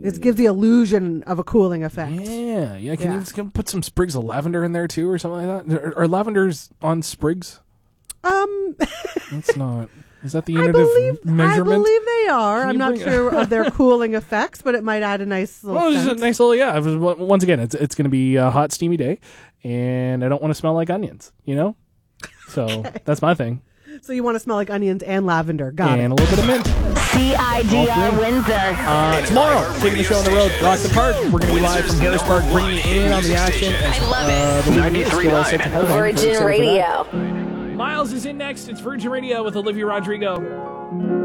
It gives the illusion of a cooling effect. Yeah. Can you put some sprigs of lavender in there too, or something like that? Are lavenders on sprigs? That's not. Is that the unit of measurement? I believe they are. I'm not sure of their cooling effects, but it might add a nice little. Well, just a nice little. Yeah. Once again, it's going to be a hot, steamy day, and I don't want to smell like onions. So that's my thing. So you want to smell like onions and lavender. Got it. And a little bit of mint. CIDR Windsor. Tomorrow, taking the show on the road, Rockford Park. We're going to be live from Harrisburg, bringing you in on the action. I love it. The 93.9 Virgin Radio. Miles is in next. It's Virgin Radio with Olivia Rodrigo.